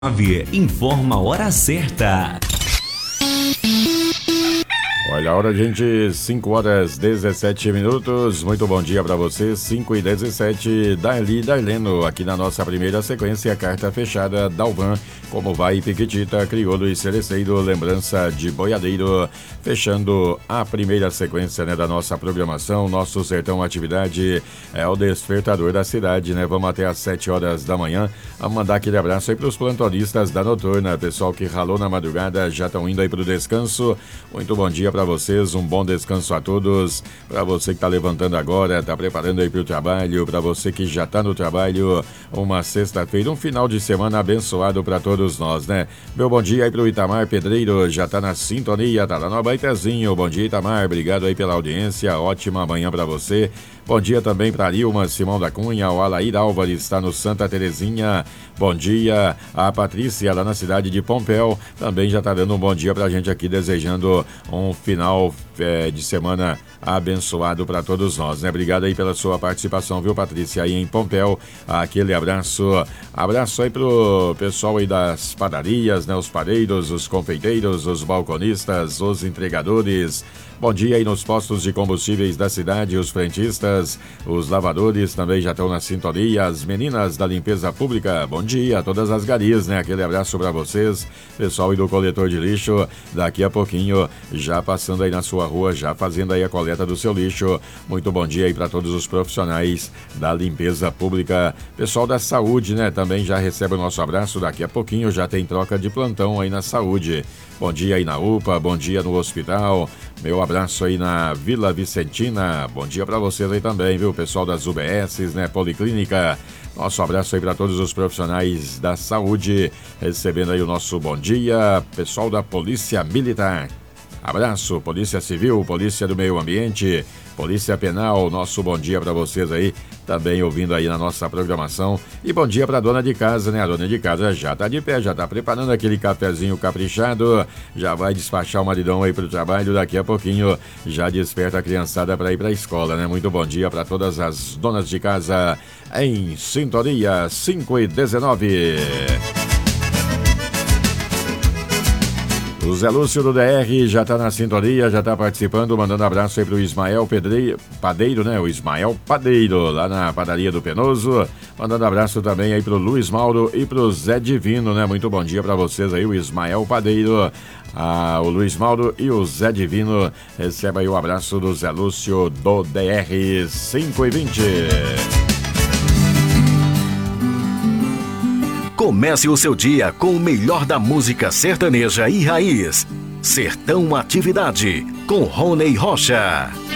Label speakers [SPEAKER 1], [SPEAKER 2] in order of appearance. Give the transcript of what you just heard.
[SPEAKER 1] Informa a hora certa.
[SPEAKER 2] Olha a hora, gente, 5 horas 17 minutos. Muito bom dia para você, 5 e 17. Darli Darleno, aqui na nossa primeira sequência, carta fechada, Dalvan, Como Vai, Piquitita, Crioulo e Celesteiro, Lembrança de Boiadeiro. Fechando a primeira sequência, né, da nossa programação, nosso Sertão Atividade é o despertador da cidade, né? Vamos até às 7 horas da manhã. Vamos mandar aquele abraço aí para os plantonistas da Noturna, pessoal que ralou na madrugada, já estão indo aí para o descanso. Muito bom dia para vocês, um bom descanso a todos. Para você que está levantando agora, está preparando aí para o trabalho, para você que já está no trabalho, uma sexta-feira, um final de semana abençoado para todos nós, né? Meu bom dia aí para o Itamar Pedreiro, já está na sintonia, tá lá no Abaitezinho. Bom dia, Itamar, obrigado aí pela audiência, ótima manhã para você. Bom dia também para Ilma Simão da Cunha, o Alair Álvares está no Santa Terezinha. Bom dia a Patrícia lá na cidade de Pompéu, também já está dando um bom dia para a gente aqui, desejando um final de semana abençoado para todos nós, né? Obrigado aí pela sua participação, viu, Patrícia, aí em Pompéu. Aquele abraço aí pro pessoal aí das padarias, né? Os padeiros, os confeiteiros, os balconistas, os entregadores. Bom dia aí nos postos de combustíveis da cidade, os frentistas, os lavadores também já estão na sintonia, as meninas da limpeza pública. Bom dia a todas as garis, né? Aquele abraço para vocês, pessoal aí do coletor de lixo, daqui a pouquinho já passando aí na sua rua, já fazendo aí a coleta do seu lixo. Muito bom dia aí para todos os profissionais da limpeza pública. Pessoal da saúde, né? Também já recebe o nosso abraço, daqui a pouquinho já tem troca de plantão aí na saúde. Bom dia aí na UPA, bom dia no hospital. Meu abraço aí na Vila Vicentina. Bom dia para vocês aí também, viu? Pessoal das UBSs, né? Policlínica. Nosso abraço aí para todos os profissionais da saúde. Recebendo aí o nosso bom dia. Pessoal da Polícia Militar. Abraço, Polícia Civil, Polícia do Meio Ambiente, Polícia Penal, nosso bom dia para vocês aí, também ouvindo aí na nossa programação. E bom dia para a dona de casa, né? A dona de casa já tá de pé, já tá preparando aquele cafezinho caprichado, já vai despachar o maridão aí pro trabalho, daqui a pouquinho já desperta a criançada para ir para a escola, né? Muito bom dia para todas as donas de casa em sintonia, 5 e 19. O Zé Lúcio do DR já tá na sintonia, já tá participando, mandando abraço aí pro Ismael Padeiro, né? O Ismael Padeiro, lá na padaria do Penoso. Mandando abraço também aí pro Luiz Mauro e pro Zé Divino, né? Muito bom dia pra vocês aí, o Ismael Padeiro, o Luiz Mauro e o Zé Divino. Receba aí o abraço do Zé Lúcio do DR, 5 e 20.
[SPEAKER 3] Comece o seu dia com o melhor da música sertaneja e raiz. Sertão Atividade, com Rony Rocha.